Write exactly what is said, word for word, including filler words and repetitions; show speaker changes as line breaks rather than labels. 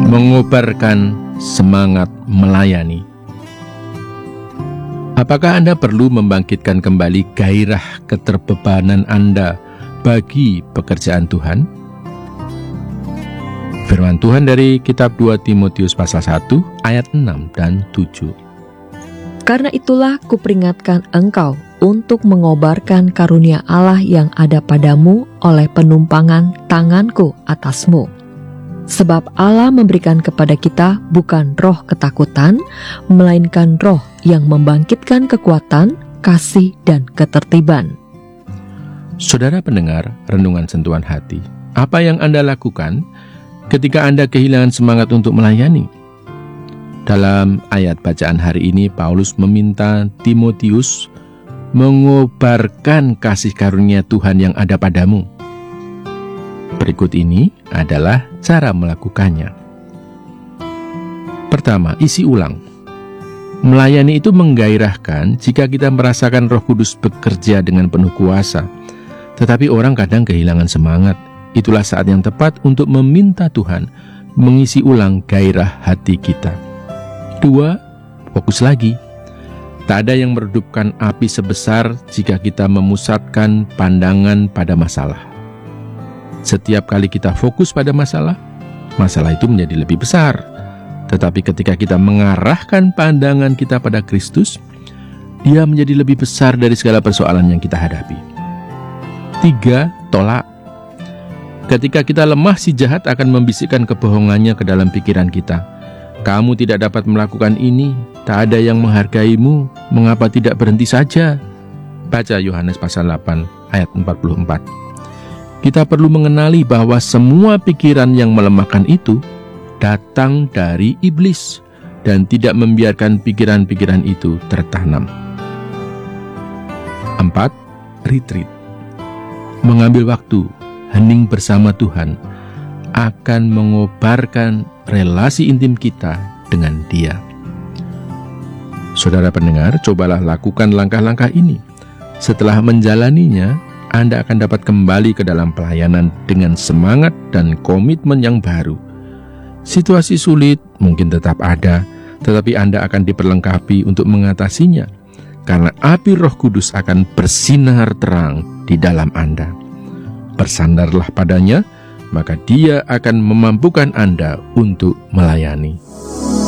mengobarkan semangat melayani. Apakah Anda perlu membangkitkan kembali gairah keterbebanan Anda bagi pekerjaan Tuhan? Firman Tuhan dari kitab dua Timotius pasal satu ayat enam dan tujuh.
Karena itulah kuperingatkan engkau untuk mengobarkan karunia Allah yang ada padamu oleh penumpangan tanganku atasmu. Sebab Allah memberikan kepada kita bukan roh ketakutan, melainkan roh yang membangkitkan kekuatan, kasih, dan ketertiban.
Saudara pendengar renungan sentuhan hati, apa yang Anda lakukan ketika Anda kehilangan semangat untuk melayani? Dalam ayat bacaan hari ini, Paulus meminta Timotius mengobarkan kasih karunia Tuhan yang ada padamu. Berikut ini adalah cara melakukannya. Pertama, isi ulang. Melayani itu menggairahkan jika kita merasakan Roh Kudus bekerja dengan penuh kuasa. Tetapi orang kadang kehilangan semangat. Itulah saat yang tepat untuk meminta Tuhan mengisi ulang gairah hati kita. Dua, fokus lagi. Tak ada yang meredupkan api sebesar jika kita memusatkan pandangan pada masalah. Setiap kali kita fokus pada masalah, masalah itu menjadi lebih besar. Tetapi ketika kita mengarahkan pandangan kita pada Kristus, Dia menjadi lebih besar dari segala persoalan yang kita hadapi. Tiga, tolak. Ketika kita lemah, si jahat akan membisikkan kebohongannya ke dalam pikiran kita. Kamu tidak dapat melakukan ini, tak ada yang menghargaimu, mengapa tidak berhenti saja? Baca Yohanes pasal delapan ayat empat puluh empat. Kita perlu mengenali bahwa semua pikiran yang melemahkan itu datang dari iblis dan tidak membiarkan pikiran-pikiran itu tertanam. Empat, retreat. Mengambil waktu, hening bersama Tuhan akan mengobarkan relasi intim kita dengan Dia. Saudara pendengar, cobalah lakukan langkah-langkah ini. Setelah menjalaninya, Anda akan dapat kembali ke dalam pelayanan dengan semangat dan komitmen yang baru. Situasi sulit mungkin tetap ada, tetapi Anda akan diperlengkapi untuk mengatasinya, karena api Roh Kudus akan bersinar terang di dalam Anda. Bersandarlah padanya, maka Dia akan memampukan Anda untuk melayani.